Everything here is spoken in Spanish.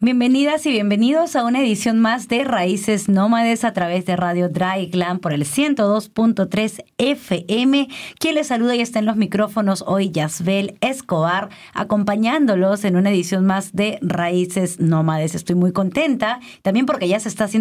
Bienvenidas y bienvenidos a una edición más de Raíces Nómades a través de Radio Dry Glam por el 102.3 FM. Quien les saluda y está en los micrófonos hoy, Yasbel Escobar, acompañándolos en una edición más de Raíces Nómades. Estoy muy contenta, también porque ya se está haciendo